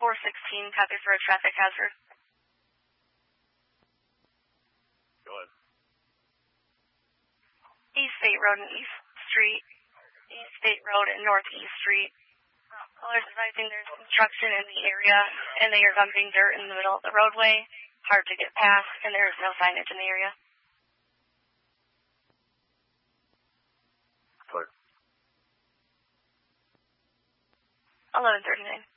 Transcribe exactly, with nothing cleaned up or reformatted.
four sixteen, copy for a traffic hazard. Go ahead. East State Road and East Street. East State Road and Northeast Street. Uh, callers advising there's construction in the area, and they are dumping dirt in the middle of the roadway. Hard to get past, and there is no signage in the area. Clear. eleven thirty-nine.